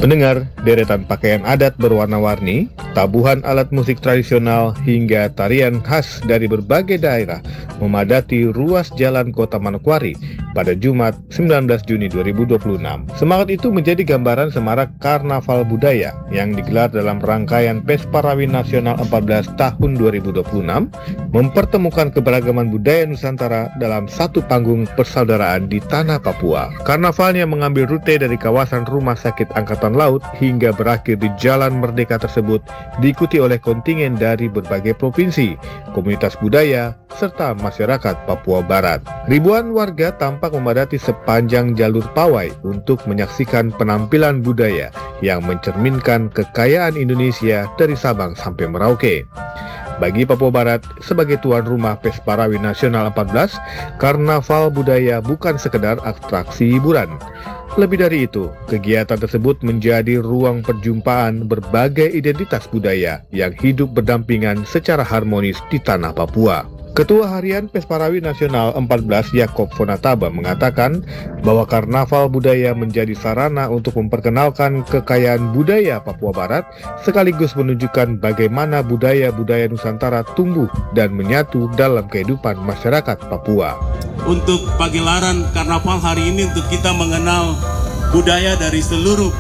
Pendengar, deretan pakaian adat berwarna-warni, tabuhan alat musik tradisional, hingga tarian khas dari berbagai daerah memadati ruas jalan Kota Manokwari pada Jumat 19 Juni 2026. Semangat itu menjadi gambaran semarak karnaval budaya yang digelar dalam rangkaian Pesparawi Nasional 14 tahun 2026, mempertemukan keberagaman budaya Nusantara dalam satu panggung persaudaraan di tanah Papua. Karnavalnya mengambil rute dari kawasan Rumah Sakit Angkatan Laut hingga berakhir di Jalan Merdeka tersebut, diikuti oleh kontingen dari berbagai provinsi, komunitas budaya, serta masyarakat Papua Barat. Ribuan warga tampak memadati sepanjang jalur pawai untuk menyaksikan penampilan budaya yang mencerminkan kekayaan Indonesia dari Sabang sampai Merauke. Bagi Papua Barat, sebagai tuan rumah Pesparawi Nasional 14, karnaval budaya bukan sekedar atraksi hiburan. Lebih dari itu, kegiatan tersebut menjadi ruang perjumpaan berbagai identitas budaya yang hidup berdampingan secara harmonis di tanah Papua. Ketua Harian Pesparawi Nasional 14 Yakob Fonataba mengatakan bahwa karnaval budaya menjadi sarana untuk memperkenalkan kekayaan budaya Papua Barat sekaligus menunjukkan bagaimana budaya-budaya Nusantara tumbuh dan menyatu dalam kehidupan masyarakat Papua. Untuk pagelaran karnaval hari ini untuk kita mengenal budaya dari seluruh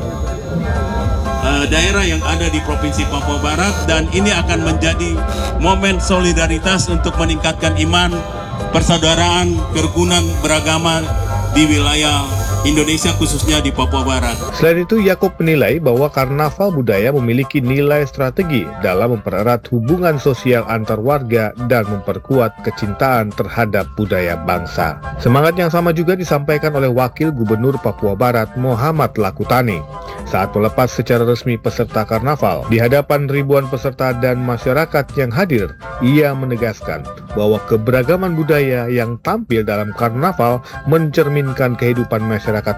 daerah yang ada di Provinsi Papua Barat, dan ini akan menjadi momen solidaritas untuk meningkatkan iman, persaudaraan, kerukunan beragama di wilayah Indonesia, khususnya di Papua Barat. Selain itu, Yakob menilai bahwa karnaval budaya memiliki nilai strategi dalam mempererat hubungan sosial antar warga dan memperkuat kecintaan terhadap budaya bangsa. Semangat yang sama juga disampaikan oleh Wakil Gubernur Papua Barat Muhammad Lakutani saat melepas secara resmi peserta karnaval. Di hadapan ribuan peserta dan masyarakat yang hadir, ia menegaskan bahwa keberagaman budaya yang tampil dalam karnaval mencerminkan kehidupan masyarakat